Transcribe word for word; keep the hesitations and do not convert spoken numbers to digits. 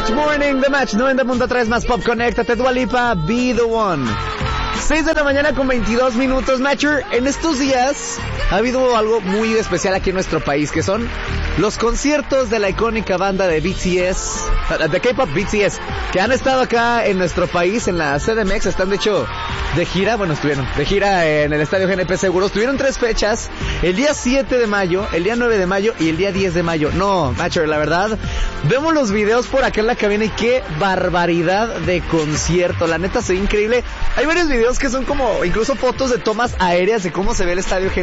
Match Morning, The Match noventa punto tres más Pop, conéctate, Dua Lipa, Be The One. seis de la mañana con veintidós minutos, Matcher. En estos días ha habido algo muy especial aquí en nuestro país, que son los conciertos de la icónica banda de B T S, de K-pop B T S, que han estado acá en nuestro país, en la C D M X. Están de hecho de gira, bueno, estuvieron de gira en el estadio G N P Seguros. Tuvieron tres fechas, el día siete de mayo, el día nueve de mayo y el día diez de mayo. No, Matcher, la verdad, vemos los videos por acá en la cabina y qué barbaridad de concierto. La neta se ve increíble. Hay varios videos que son como incluso fotos de tomas aéreas de cómo se ve el estadio G N P